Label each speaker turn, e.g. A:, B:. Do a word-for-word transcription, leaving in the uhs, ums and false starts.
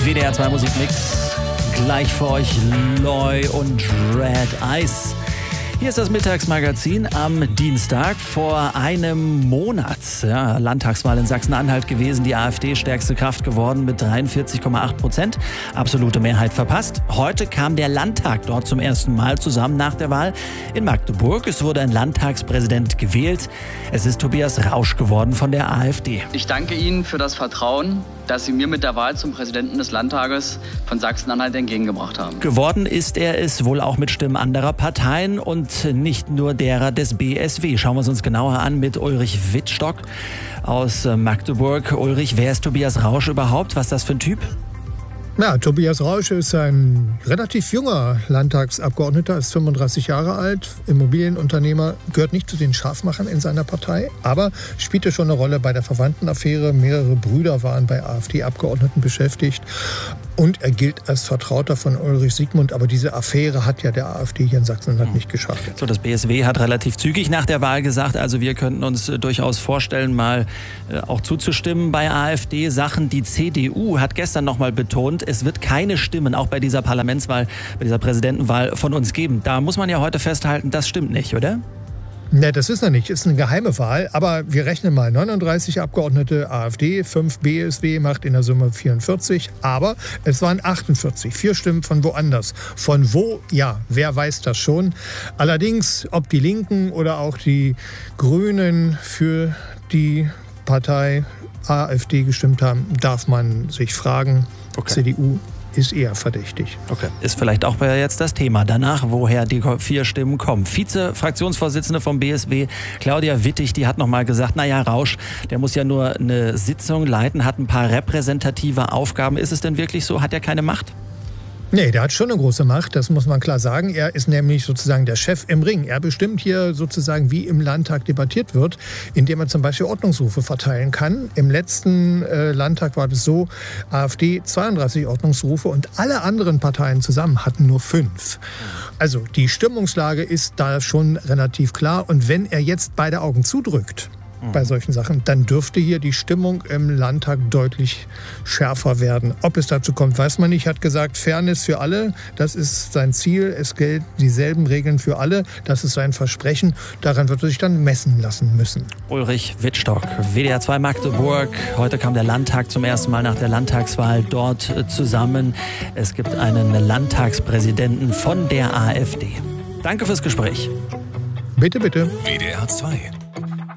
A: W D R zwei Musikmix. Gleich für euch Loy und Red Eyes. Hier ist das Mittagsmagazin am Dienstag. Vor einem Monat, ja, Landtagswahl in Sachsen-Anhalt gewesen, die AfD stärkste Kraft geworden mit dreiundvierzig Komma acht Prozent. Absolute Mehrheit verpasst. Heute kam der Landtag dort zum ersten Mal zusammen nach der Wahl in Magdeburg. Es wurde ein Landtagspräsident gewählt. Es ist Tobias Rausch geworden von der AfD.
B: Ich danke Ihnen für das Vertrauen, das Sie mir mit der Wahl zum Präsidenten des Landtages von Sachsen-Anhalt entgegengebracht haben.
A: Geworden ist er es wohl auch mit Stimmen anderer Parteien und nicht nur derer des B S W. Schauen wir es uns genauer an mit Ulrich Wittstock aus Magdeburg. Ulrich, wer ist Tobias Rausch überhaupt? Was ist das für ein Typ?
C: Ja, Tobias Rausch ist ein relativ junger Landtagsabgeordneter, ist fünfunddreißig Jahre alt, Immobilienunternehmer, gehört nicht zu den Scharfmachern in seiner Partei, aber spielte schon eine Rolle bei der Verwandtenaffäre. Mehrere Brüder waren bei AfD-Abgeordneten beschäftigt und er gilt als Vertrauter von Ulrich Siegmund. Aber diese Affäre hat ja der AfD hier in Sachsen-Anhalt nicht geschafft.
A: So, das B S W hat relativ zügig nach der Wahl gesagt, also wir könnten uns durchaus vorstellen, mal äh, auch zuzustimmen bei AfD-Sachen. Die C D U hat gestern noch mal betont, es wird keine Stimmen auch bei dieser Parlamentswahl, bei dieser Präsidentenwahl von uns geben. Da muss man ja heute festhalten, das stimmt nicht, oder?
C: Ne, das ist noch nicht. Ist eine geheime Wahl. Aber wir rechnen mal. neununddreißig Abgeordnete AfD, fünf B S W, macht in der Summe vierundvierzig. Aber es waren achtundvierzig. Vier Stimmen von woanders. Von wo? Ja, wer weiß das schon. Allerdings, ob die Linken oder auch die Grünen für die Partei AfD gestimmt haben, darf man sich fragen. Okay. C D U ist eher verdächtig.
A: Okay. Ist vielleicht auch jetzt das Thema danach, woher die vier Stimmen kommen. Vize-Fraktionsvorsitzende vom B S W, Claudia Wittig, die hat noch mal gesagt, naja, Rausch, der muss ja nur eine Sitzung leiten, hat ein paar repräsentative Aufgaben. Ist es denn wirklich so? Hat er keine Macht?
C: Nee, der hat schon eine große Macht, das muss man klar sagen. Er ist nämlich sozusagen der Chef im Ring. Er bestimmt hier sozusagen, wie im Landtag debattiert wird, indem er zum Beispiel Ordnungsrufe verteilen kann. Im letzten äh, Landtag war es so, AfD zweiunddreißig Ordnungsrufe und alle anderen Parteien zusammen hatten nur fünf. Also die Stimmungslage ist da schon relativ klar. Und wenn er jetzt beide Augen zudrückt, bei solchen Sachen, dann dürfte hier die Stimmung im Landtag deutlich schärfer werden. Ob es dazu kommt, weiß man nicht. Er hat gesagt, Fairness für alle, das ist sein Ziel. Es gelten dieselben Regeln für alle. Das ist sein Versprechen. Daran wird er sich dann messen lassen müssen.
A: Ulrich Wittstock, W D R zwei Magdeburg. Heute kam der Landtag zum ersten Mal nach der Landtagswahl dort zusammen. Es gibt einen Landtagspräsidenten von der AfD. Danke fürs Gespräch.
C: Bitte, bitte.
D: W D R zwei